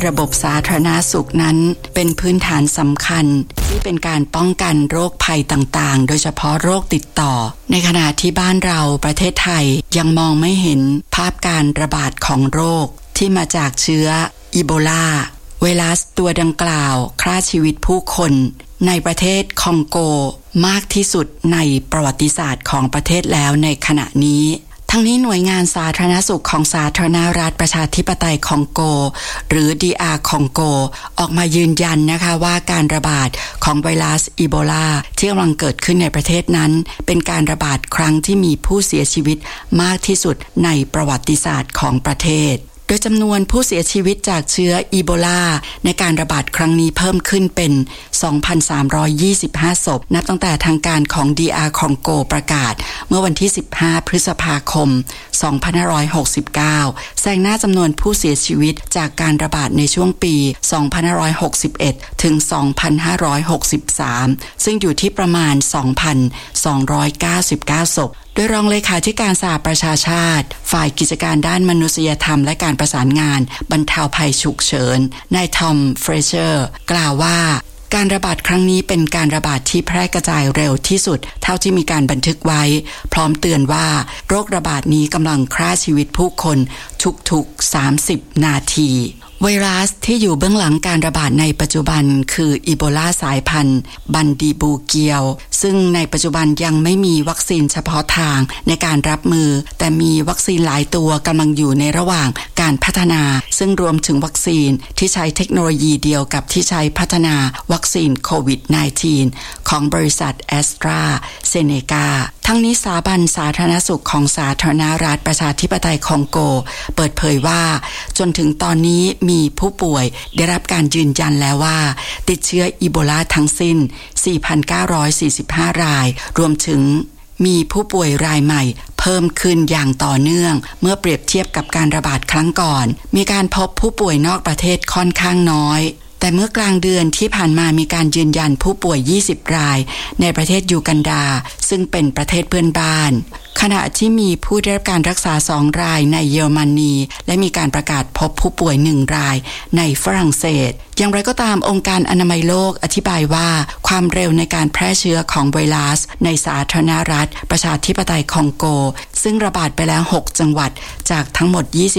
ระบบสาธารณสุขนั้นเป็นพื้นฐานสำคัญที่เป็นการป้องกันโรคภัยต่างๆโดยเฉพาะโรคติดต่อในขณะที่บ้านเราประเทศไทยยังมองไม่เห็นภาพการระบาดของโรคที่มาจากเชื้ออีโบลาไวรัสตัวดังกล่าวฆ่าชีวิตผู้คนในประเทศคองโกมากที่สุดในประวัติศาสตร์ของประเทศแล้วในขณะนี้ทั้งนี้หน่วยงานสาธารณสุขของสาธารณรัฐประชาธิปไตยคองโกหรือ DR คองโกออกมายืนยันนะคะว่าการระบาดของไวรัสอีโบลาที่กำลังเกิดขึ้นในประเทศนั้นเป็นการระบาดครั้งที่มีผู้เสียชีวิตมากที่สุดในประวัติศาสตร์ของประเทศโดยจำนวนผู้เสียชีวิตจากเชื้ออีโบลาในการระบาดครั้งนี้เพิ่มขึ้นเป็น 2,325 ศพนับตั้งแต่ทางการของ DR คองโกประกาศเมื่อวันที่ 15 พฤษภาคม 2569 แซงหน้าจำนวนผู้เสียชีวิตจากการระบาดในช่วงปี 2561 ถึง 2563 ซึ่งอยู่ที่ประมาณ 2,299 ศพโดยรองเลขาธิการสหประชาชาติฝ่ายกิจการด้านมนุษยธรรมและการประสานงานบรรเทาภัยฉุกเฉินนายทอมเฟรเชอร์กล่าวว่าการระบาดครั้งนี้เป็นการระบาดที่แพร่กระจายเร็วที่สุดเท่าที่มีการบันทึกไว้พร้อมเตือนว่าโรคระบาดนี้กำลังฆ่าชีวิตผู้คนทุกๆ 30 นาทีไวรัสที่อยู่เบื้องหลังการระบาดในปัจจุบันคืออีโบลาสายพันธุ์บันดีบูเกียวซึ่งในปัจจุบันยังไม่มีวัคซีนเฉพาะทางในการรับมือแต่มีวัคซีนหลายตัวกำลังอยู่ในระหว่างการพัฒนาซึ่งรวมถึงวัคซีนที่ใช้เทคโนโลยีเดียวกับที่ใช้พัฒนาวัคซีนโควิด -19 ของบริษัทแอสตราเซเนกาทั้งนี้สถาบันสาธารณสุขของสาธารณรัฐประชาธิปไตยคองโกเปิดเผยว่าจนถึงตอนนี้มีผู้ป่วยได้รับการยืนยันแล้วว่าติดเชื้ออีโบลาทั้งสิ้น 4,945 รายรวมถึงมีผู้ป่วยรายใหม่เพิ่มขึ้นอย่างต่อเนื่องเมื่อเปรียบเทียบกับการระบาดครั้งก่อนมีการพบผู้ป่วยนอกประเทศค่อนข้างน้อยแต่เมื่อกลางเดือนที่ผ่านมามีการยืนยันผู้ป่วย20 รายในประเทศยูกันดาซึ่งเป็นประเทศเพื่อนบ้านขณะที่มีผู้ได้รับการรักษา2 รายในเยอรมนีและมีการประกาศพบผู้ป่วย1 รายในฝรั่งเศสอย่างไรก็ตามองค์การอนามัยโลกอธิบายว่าความเร็วในการแพร่เชื้อของไวรัสในสาธารณรัฐประชาธิปไตยคองโกซึ่งระบาดไปแล้ว6 จังหวัดจากทั้งหมด